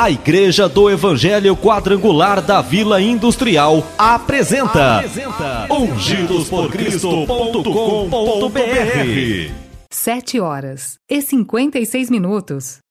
A Igreja do Evangelho Quadrangular da Vila Industrial apresenta ungidosporcristo.com.br. 7h56.